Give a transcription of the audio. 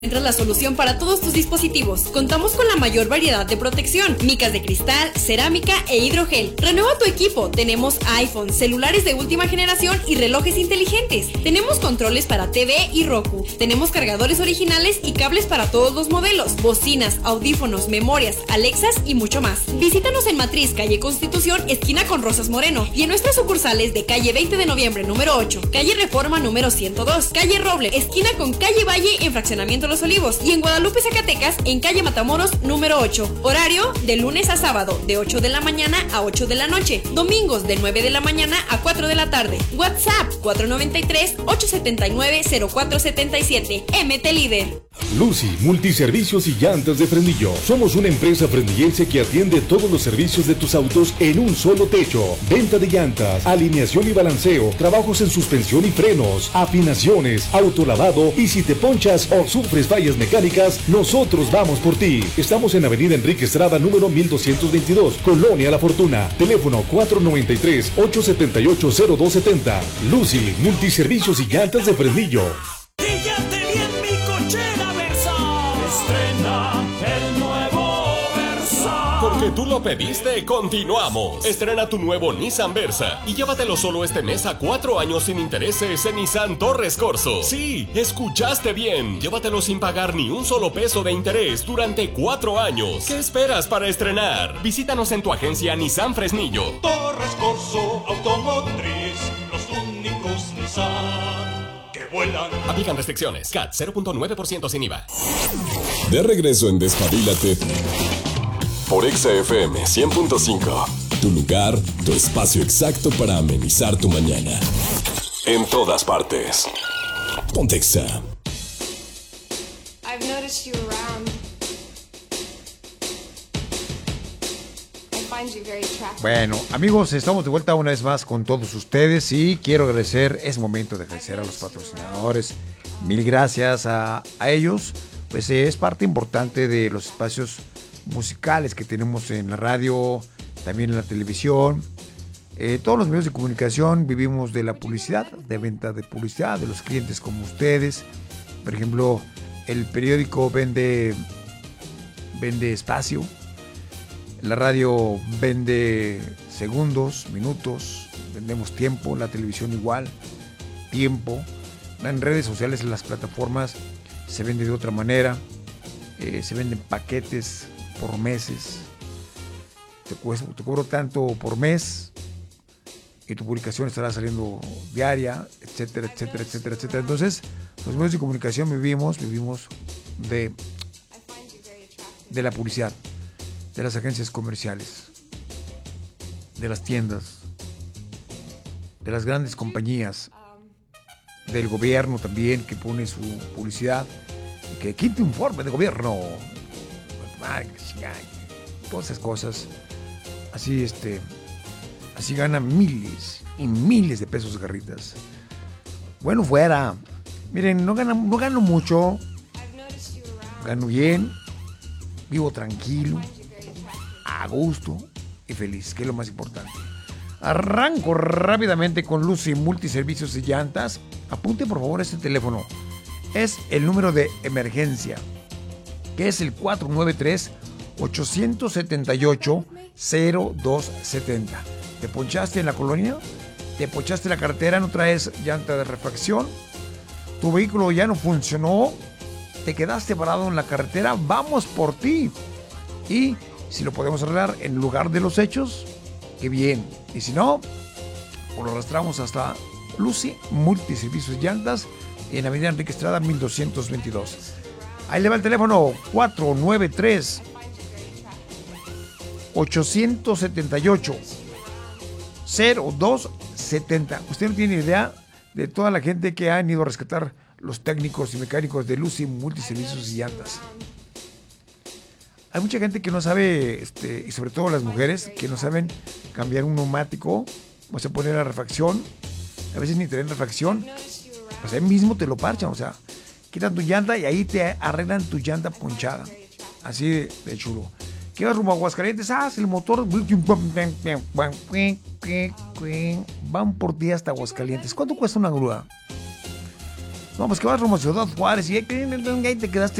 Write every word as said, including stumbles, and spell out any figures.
Encuentras la solución para todos tus dispositivos. Contamos con la mayor variedad de protección, micas de cristal, cerámica e hidrogel. Renueva tu equipo. Tenemos iPhone, celulares de última generación y relojes inteligentes. Tenemos controles para T V y Roku. Tenemos cargadores originales y cables para todos los modelos, bocinas, audífonos, memorias, Alexas y mucho más. Visítanos en Matriz, calle Constitución, esquina con Rosas Moreno, y en nuestras sucursales de calle veinte de noviembre número ocho, calle Reforma número ciento dos, calle Roble, esquina con calle Valle en Fraccionamiento Los Olivos, y en Guadalupe, Zacatecas, en calle Matamoros número ocho. Horario de lunes a sábado de ocho de la mañana a ocho de la noche. Domingos de nueve de la mañana a cuatro de la tarde. WhatsApp cuatro nueve tres, ocho siete nueve, cero cuatro siete siete. M T Líder. Lucy, multiservicios y llantas de Frenillo. Somos una empresa frenillense que atiende todos los servicios de tus autos en un solo techo. Venta de llantas, alineación y balanceo, trabajos en suspensión y frenos, afinaciones, autolavado, y si te ponchas o sufres fallas mecánicas, nosotros vamos por ti. Estamos en Avenida Enrique Estrada, número mil doscientos veintidós, Colonia La Fortuna. Teléfono cuatro nueve tres, ocho siete ocho, cero dos siete cero. Lucy, multiservicios y llantas de Frenillo. Porque tú lo pediste, continuamos. Estrena tu nuevo Nissan Versa y llévatelo solo este mes a cuatro años sin intereses en Nissan Torres Corzo. Sí, escuchaste bien. Llévatelo sin pagar ni un solo peso de interés durante cuatro años. ¿Qué esperas para estrenar? Visítanos en tu agencia Nissan Fresnillo. Torres Corzo Automotriz, los únicos Nissan que vuelan. Aplican restricciones. C A T cero punto nueve por ciento sin I V A. De regreso en Despabilate por Exa F M cien punto cinco. Tu lugar, tu espacio exacto para amenizar tu mañana. En todas partes. Ponte Exa. I've noticed you around. I find you very attractive. Bueno, amigos, estamos de vuelta una vez más con todos ustedes y quiero agradecer, es momento de agradecer a los patrocinadores. Mil gracias a, a ellos, pues es parte importante de los espacios musicales que tenemos en la radio, también en la televisión. Eh, todos los medios de comunicación vivimos de la publicidad, de venta de publicidad, de los clientes como ustedes. Por ejemplo, el periódico vende, vende espacio, la radio vende segundos, minutos, vendemos tiempo, la televisión igual, tiempo. En redes sociales, en las plataformas, se vende de otra manera, eh, se venden paquetes por meses, te, cuesta, te cobro tanto por mes y tu publicación estará saliendo diaria, etcétera, etcétera, etcétera, etcétera. Entonces, los medios de comunicación vivimos, vivimos de, de la publicidad, de las agencias comerciales, de las tiendas, de las grandes compañías, del gobierno también que pone su publicidad, que quite un informe de gobierno. Todas esas cosas, así este, así ganan miles y miles de pesos garritas. Bueno, fuera. Miren, no gano, no gano mucho, gano bien, vivo tranquilo, a gusto y feliz, que es lo más importante. Arranco rápidamente con Lucy Multiservicios y Llantas. Apunte por favor este teléfono, es el número de emergencia, que es el cuatro nueve tres, ocho siete ocho, cero dos siete cero. ¿Te ponchaste en la colonia? ¿Te ponchaste en la carretera? ¿No traes llanta de refacción? ¿Tu vehículo ya no funcionó? ¿Te quedaste parado en la carretera? ¡Vamos por ti! Y si lo podemos arreglar en lugar de los hechos, ¡qué bien! Y si no, pues lo arrastramos hasta Lucy Multiservicios y Llantas en Avenida Enrique Estrada mil doscientos veintidós. Ahí le va el teléfono cuatro nueve tres, ocho siete ocho, cero dos siete cero. Usted no tiene idea de toda la gente que han ido a rescatar los técnicos y mecánicos de Lucy Multiservicios y Llantas. Hay mucha gente que no sabe, este, y sobre todo las mujeres, que no saben cambiar un neumático, o sea, poner la refacción. A veces ni te ven refacción, pues ahí mismo te lo parchan, o sea, quitan tu llanta y ahí te arreglan tu llanta ponchada. Así de, de chulo. ¿Qué vas rumbo a Aguascalientes? Ah, si el motor... Van por ti hasta Aguascalientes. ¿Cuánto cuesta una grúa? No, pues que vas rumbo a Ciudad Juárez y ahí te quedaste